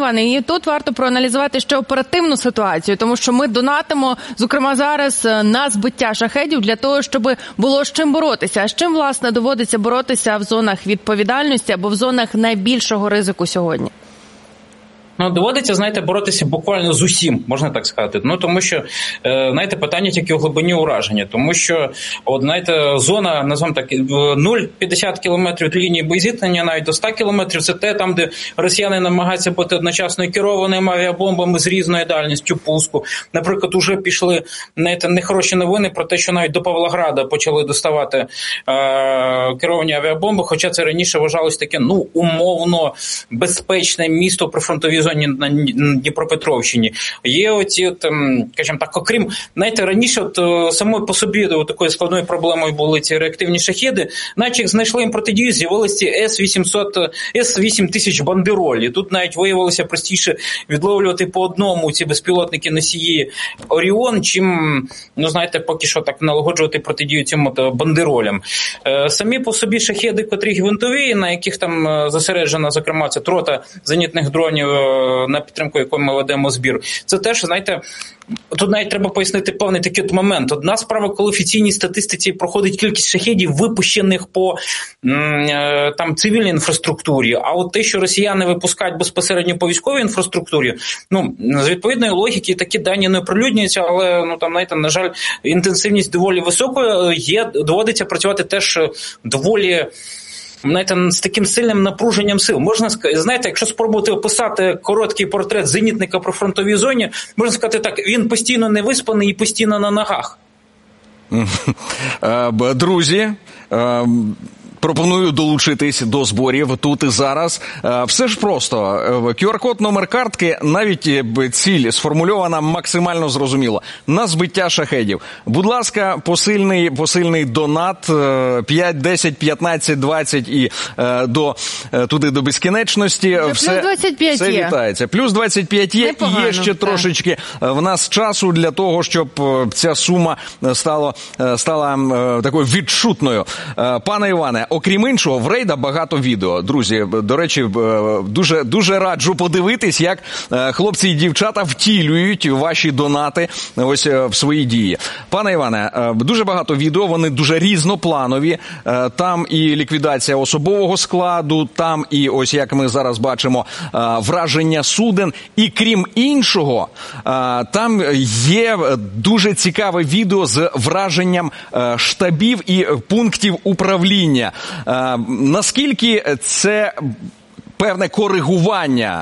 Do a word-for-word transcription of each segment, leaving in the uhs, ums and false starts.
Іване, і тут варто проаналізувати ще оперативну ситуацію, тому що ми донатимо, зокрема зараз, на збиття шахедів для того, щоб було з чим боротися. А з чим, власне, доводиться боротися в зонах відповідальності або в зонах найбільшого ризику сьогодні? Ну, доводиться, знаєте, боротися буквально з усім, можна так сказати. Ну, тому що, знаєте, питання тільки у глибині ураження. Тому що, от, знаєте, зона, назвемо так, нуль цілих п'ятдесят кілометрів від лінії боєзіткнення, навіть до ста кілометрів, це те, там, де росіяни намагаються бути одночасно керованими авіабомбами з різною дальністю пуску. Наприклад, уже пішли, знаєте, нехороші новини про те, що навіть до Павлограда почали доставати е- керовані авіабомби, хоча це раніше вважалось таке, ну, умовно безпечне місто при фронтовій зоні на Дніпропетровщині. Є оці, от, скажімо так, окрім, знаєте, раніше от самою по собі от такою складною проблемою були ці реактивні шахеди, наче їх знайшли їм протидію, з'явилися ці С вісімсот, С вісім тисяч бандеролі. Тут навіть виявилося простіше відловлювати по одному ці безпілотники носії Оріон, чим, ну, знаєте, поки що так налагоджувати протидію цим от бандеролям. Самі по собі шахеди, котрі гвинтові, на яких там зосереджена, зокрема, це трота зенітних дронів, на підтримку якої ми ведемо збір. Це теж, знаєте, тут навіть треба пояснити певний такий от момент. Одна справа, коли в офіційній статистиці проходить кількість шахедів, випущених по там цивільній інфраструктурі, а от те, що росіяни випускають безпосередньо по військовій інфраструктурі, ну, з відповідної логіки такі дані не оприлюднюються, але, ну, там, знаєте, на жаль, інтенсивність доволі високою, є, доводиться працювати теж доволі, знаєте, з таким сильним напруженням сил. Можна сказати, знаєте, якщо спробувати описати короткий портрет зенітника при фронтовій зоні, можна сказати так, він постійно не виспаний і постійно на ногах. Друзі, пропоную долучитись до зборів тут і зараз. Все ж просто. ку ар-код, номер картки, навіть ціль сформульована максимально зрозуміло. На збиття шахедів. Будь ласка, посильний, посильний донат п'ять, десять, п'ятнадцять, двадцять і до, туди до безкінечності. Все, плюс двадцять п'ять все є. вітається. Плюс двадцять п'ять є. Непогано, і є ще так. трошечки в нас часу для того, щоб ця сума стала, стала такою відчутною. Пане Іване, окрім іншого, в Рейда багато відео. Друзі, до речі, дуже, дуже раджу подивитись, як хлопці і дівчата втілюють ваші донати ось в свої дії. Пане Іване, дуже багато відео, вони дуже різнопланові. Там і ліквідація особового складу, там і, ось як ми зараз бачимо, враження суден. І крім іншого, там є дуже цікаве відео з враженням штабів і пунктів управління. Наскільки це певне коригування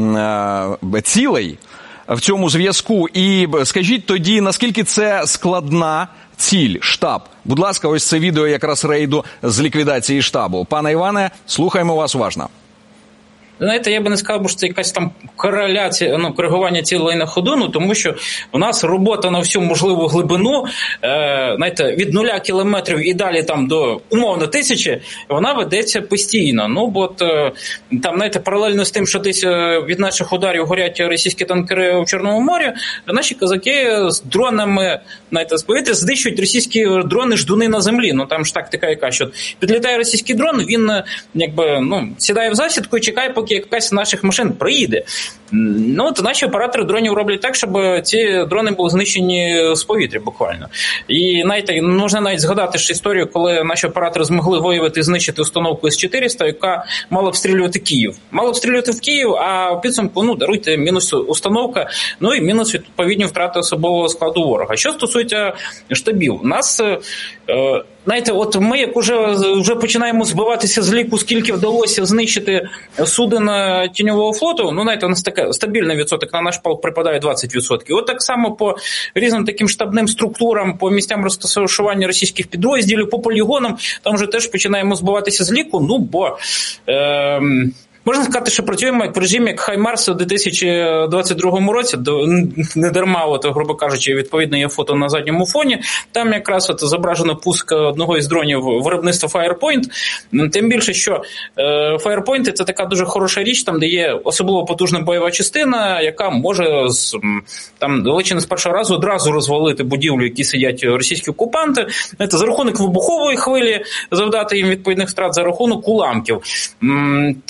цілей в цьому зв'язку? І скажіть тоді, наскільки це складна ціль, штаб? Будь ласка, ось це відео якраз Рейду з ліквідації штабу. Пане Іване, слухаємо вас уважно. Знаєте, я би не сказав, що це якась там кореляція, ну, коригування цілей на ходу, ну, тому що у нас робота на всю можливу глибину, е, знаєте, від нуля кілометрів і далі там до, умовно, тисячі, вона ведеться постійно. Ну, бо от, е, там, знаєте, паралельно з тим, що десь від наших ударів горять російські танкери в Чорному морі, наші козаки з дронами, знаєте, з повітря знищують російські дрони-ждуни на землі. Ну, там ж тактика яка, що підлітає російський дрон, він, якби, ну, сідає в засідку і чекає, поки якась з наших машин приїде. Ну, от наші оператори дронів роблять так, щоб ці дрони були знищені з повітря буквально. І навіть, можна навіть згадати ж історію, коли наші оператори змогли виявити і знищити установку С чотириста, яка мала обстрілювати Київ. Мала обстрілювати в Київ, а в підсумку, ну, даруйте, мінус установка, ну і мінус відповідні втрати особового складу ворога. Що стосується штабів, у нас, е, знаєте, от ми як уже, вже починаємо збиватися з ліку, скільки вдалося знищити суден тіньового флоту, ну, знаєте, у нас таке стабільний відсоток, на наш пал припадає двадцять відсотків. От так само по різним таким штабним структурам, по місцям розташування російських підрозділів, по полігонам, там вже теж починаємо збиватися з ліку, ну, бо... Е, Можна сказати, що працюємо як в режимі як Хаймарс у дві тисячі двадцять другому році, не дарма, от, грубо кажучи, відповідно є фото на задньому фоні, там якраз от зображено пуск одного із дронів виробництва Firepoint, тим більше, що е, Firepoint – це така дуже хороша річ, там, де є особливо потужна бойова частина, яка може з, там, величини з першого разу одразу розвалити будівлю, які сидять російські окупанти, це за рахунок вибухової хвилі завдати їм відповідних втрат, за рахунок уламків. Тим більше,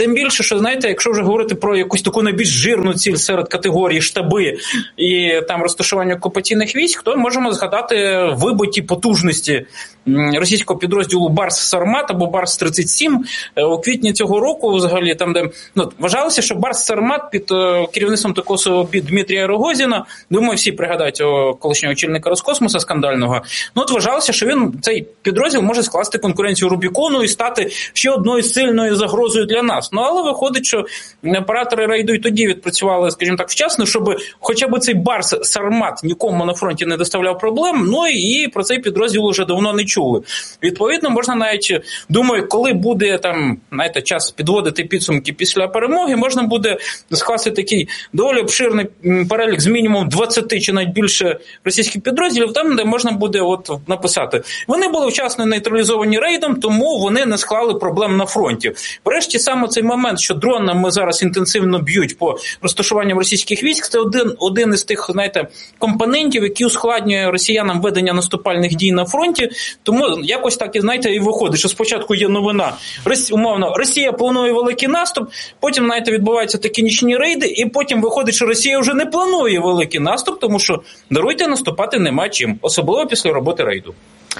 що, знаєте, якщо вже говорити про якусь таку найбільш жирну ціль серед категорії штаби і там розташування окупаційних військ, то можемо згадати вибиті потужності російського підрозділу Барс-Сармат або Барс-тридцять сім у квітні цього року, взагалі, там, де ну, вважалося, що Барс-Сармат під керівництвом такого собі Дмитрія Рогозіна, думаю, всі пригадають колишнього очільника Роскосмоса скандального, ну от вважалося, що він, цей підрозділ може скласти конкуренцію Рубікону і стати ще одною сильною загрозою для нас. Ну, але виходить, що оператори рейду і тоді відпрацювали, скажімо так, вчасно, щоб хоча б цей Барс-Сармат нікому на фронті не доставляв проблем, ну і про цей підрозділ вже давно не чули. Відповідно, можна навіть, думаю, коли буде там, знаєте, час підводити підсумки після перемоги, можна буде скласти такий доволі обширний перелік з мінімум двадцяти чи навіть більше російських підрозділів, там, де можна буде от написати. Вони були вчасно нейтралізовані рейдом, тому вони не склали проблем на фронті. Врешті, саме цей момент, що дронами зараз інтенсивно б'ють по розташуванням російських військ, це один, один із тих, знаєте, компонентів, які ускладнює росіянам ведення наступальних дій на фронті. Тому якось так, і знаєте, і виходить, що спочатку є новина, умовно, Росія планує великий наступ, потім, знаєте, відбуваються такі нічні рейди, і потім виходить, що Росія вже не планує великий наступ, тому що, даруйте, наступати нема чим, особливо після роботи рейду.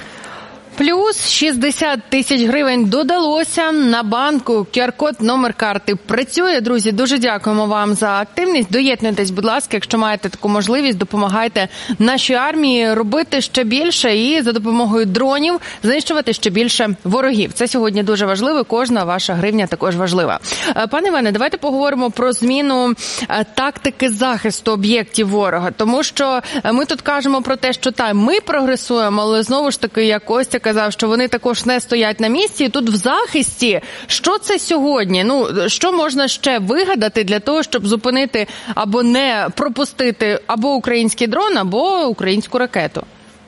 Плюс шістдесят тисяч гривень додалося на банку. ку ар-код, номер карти працює. Друзі, дуже дякуємо вам за активність. Доєднуйтесь, будь ласка, якщо маєте таку можливість, допомагайте нашій армії робити ще більше і за допомогою дронів знищувати ще більше ворогів. Це сьогодні дуже важливо, кожна ваша гривня також важлива. Пане Іване, давайте поговоримо про зміну тактики захисту об'єктів ворога, тому що ми тут кажемо про те, що та, ми прогресуємо, але знову ж таки, як Костя казав, що вони також не стоять на місці. І тут в захисті, що це сьогодні? Ну, що можна ще вигадати для того, щоб зупинити або не пропустити або український дрон, або українську ракету?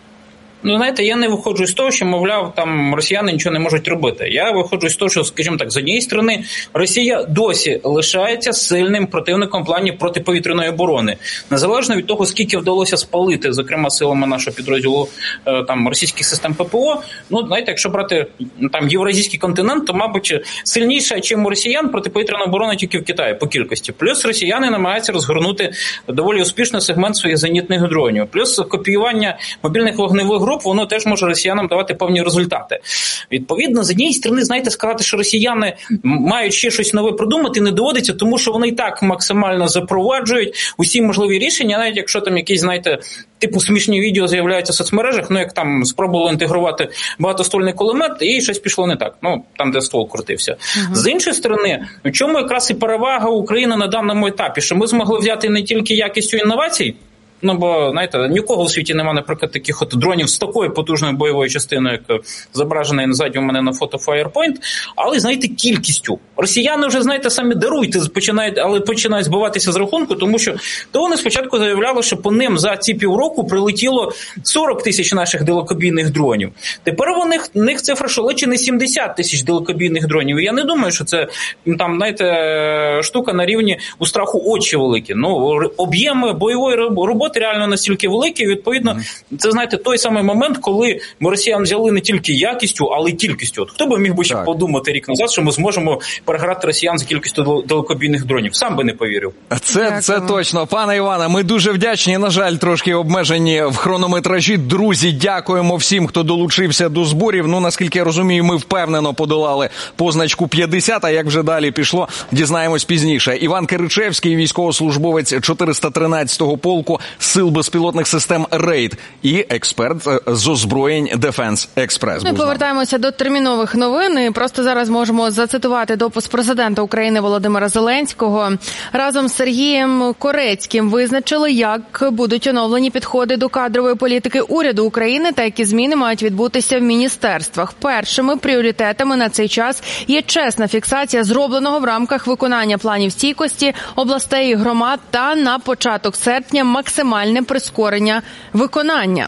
Ну, знаєте, я не виходжу з того, що, мовляв, там росіяни нічого не можуть робити. Я виходжу з того, що, скажімо так, з однієї сторони, Росія досі лишається сильним противником в плані протиповітряної оборони. Незалежно від того, скільки вдалося спалити, зокрема, силами нашого підрозділу там російських систем ППО, ну, знаєте, якщо брати там євразійський континент, то, мабуть, сильніша, ніж у росіян, протиповітряна оборона тільки в Китаї по кількості. Плюс росіяни намагаються розгорнути доволі успішно сегмент своїх зенітних дронів. Плюс копіювання мобільних вогневих груп, воно теж може росіянам давати певні результати. Відповідно, з однієї сторони, знаєте, сказати, що росіяни мають ще щось нове придумати, не доводиться, тому що вони і так максимально запроваджують усі можливі рішення, навіть якщо там якісь, знаєте, типу смішні відео з'являються в соцмережах, ну як там спробували інтегрувати багатоствольний кулемет, і щось пішло не так, ну там, де ствол крутився. Uh-huh. З іншої сторони, в чому якраз і перевага України на даному етапі, що ми змогли взяти не тільки якістю інновацій, ну, бо, знаєте, нікого у світі немає, наприклад, таких от дронів з такою потужною бойовою частиною, як зображена назаді у мене на фото Firepoint, але, знаєте, кількістю. Росіяни вже, знаєте, самі даруйте, починають, але починають збиватися з рахунку, тому що то вони спочатку заявляли, що по ним за ці півроку прилетіло сорок тисяч наших далекобійних дронів. Тепер у них, у них цифра шалечі не сімдесят тисяч далекобійних дронів. І я не думаю, що це, там, знаєте, штука на рівні у страху очі великі. Ну, об'єми бойової роботи реально настільки великі, відповідно, це, знаєте, той самий момент, коли ми росіян взяли не тільки якістю, але й кількістю. От хто би міг би ще подумати рік назад, що ми зможемо переграти росіян за кількістю далекобійних дронів? Сам би не повірив. Це, це точно. Пане Іване, ми дуже вдячні, на жаль, трошки обмежені в хронометражі. Друзі, дякуємо всім, хто долучився до зборів. Ну, наскільки я розумію, ми впевнено подолали позначку п'ятдесят, а як вже далі пішло, дізнаємось пізніше. Іван Киричевський, військовослужбовець чотириста тринадцятого полку Сил безпілотних систем «Рейд» і експерт з озброєнь Defense Express. Ми повертаємося до термінових новин. І просто зараз можемо зацитувати допис президента України Володимира Зеленського. Разом з Сергієм Корецьким визначили, як будуть оновлені підходи до кадрової політики уряду України та які зміни мають відбутися в міністерствах. Першими пріоритетами на цей час є чесна фіксація зробленого в рамках виконання планів стійкості областей і громад та на початок серпня максимальне прискорення виконання.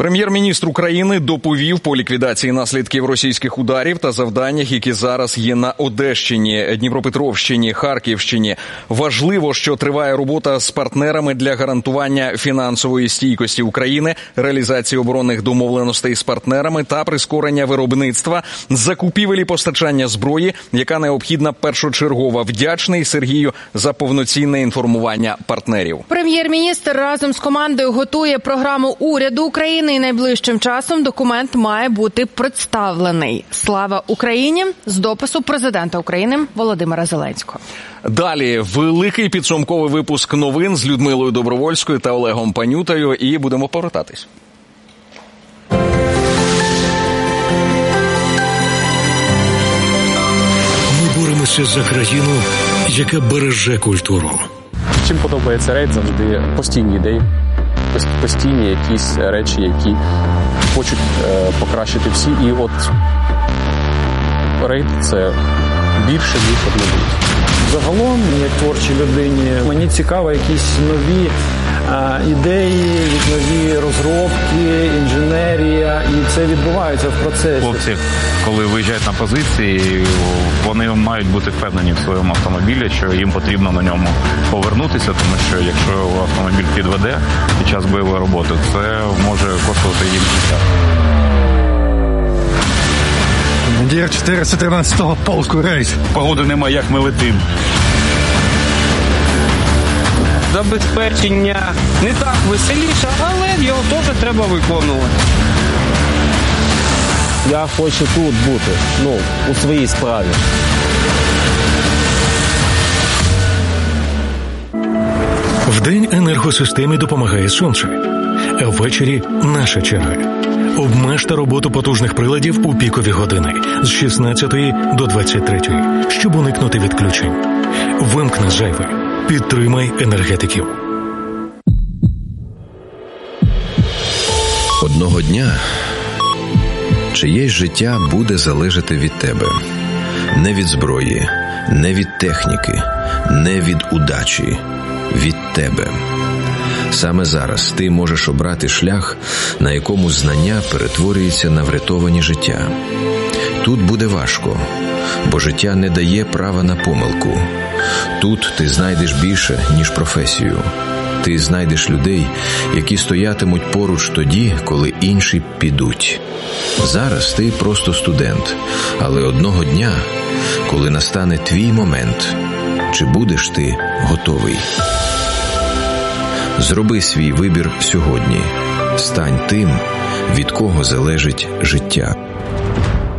Прем'єр-міністр України доповів по ліквідації наслідків російських ударів та завданнях, які зараз є на Одещині, Дніпропетровщині, Харківщині. Важливо, що триває робота з партнерами для гарантування фінансової стійкості України, реалізації оборонних домовленостей з партнерами та прискорення виробництва, закупівель і постачання зброї, яка необхідна першочергова. Вдячний Сергію за повноцінне інформування партнерів. Прем'єр-міністр разом з командою готує програму уряду України, і найближчим часом документ має бути представлений. Слава Україні! З допису президента України Володимира Зеленського. Далі великий підсумковий випуск новин з Людмилою Добровольською та Олегом Панютою, і будемо повертатись. Ми боремося за країну, яка береже культуру. Чим подобається рейд, завжди постійні ідеї, постійні якісь речі, які хочуть е, покращити всі. І от рейд – це більше, ніж однобуть. Загалом, як творчій людині, мені цікаво якісь нові а, ідеї, нові розробки, інженерія, і це відбувається в процесі. Хлопці, коли виїжджають на позиції, вони мають бути впевнені в своєму автомобілі, що їм потрібно на ньому повернутися, тому що якщо автомобіль підведе під час бойової роботи, це може коштувати їм життя. Командир чотириста тринадцятого полку рейс. Погоди немає, як ми летим. Забезпечення не так веселіше, але його теж треба виконувати. Я хочу тут бути, ну, у своїй справі. Вдень енергосистемі допомагає сонце, а ввечері наша черга. Обмежте роботу потужних приладів у пікові години з шістнадцятої до двадцять третьої, щоб уникнути відключень. Вимкни зайве. Підтримай енергетиків. Одного дня чиєсь життя буде залежати від тебе. Не від зброї, не від техніки, не від удачі. Від тебе. Саме зараз ти можеш обрати шлях, на якому знання перетворюється на врятовані життя. Тут буде важко, бо життя не дає права на помилку. Тут ти знайдеш більше, ніж професію. Ти знайдеш людей, які стоятимуть поруч тоді, коли інші підуть. Зараз ти просто студент, але одного дня, коли настане твій момент, чи будеш ти готовий? Зроби свій вибір сьогодні. Стань тим, від кого залежить життя.